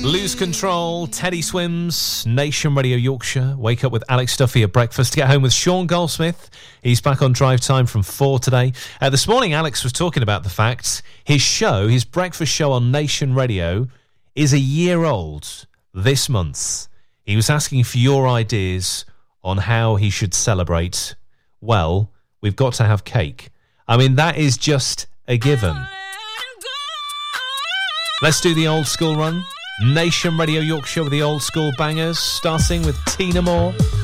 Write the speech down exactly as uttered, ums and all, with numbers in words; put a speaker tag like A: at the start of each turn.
A: Lose Control, Teddy Swims, Nation Radio Yorkshire. Wake up with Alex Duffy at breakfast to get home with Sean Goldsmith. He's back on drive time from four today. Uh, this morning, Alex was talking about the fact his show, his breakfast show on Nation Radio, is a year old this month. He was asking for your ideas on how he should celebrate. Well, we've got to have cake. I mean, that is just a given. Let's do the old school run. Nation Radio Yorkshire with the old school bangers, starting with Tina Moore.